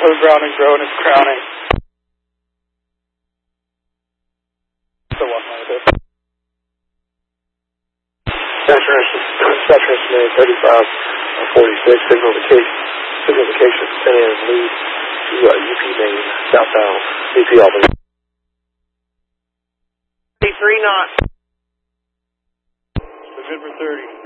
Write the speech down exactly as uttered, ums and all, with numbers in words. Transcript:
code grounding, drone is crowning. So one minute. Saturation, saturation name thirty-five forty-six, signal indication, signal indication, ten A M lead to uh, U P main, southbound, U P Albany. three knots. We're good for thirty.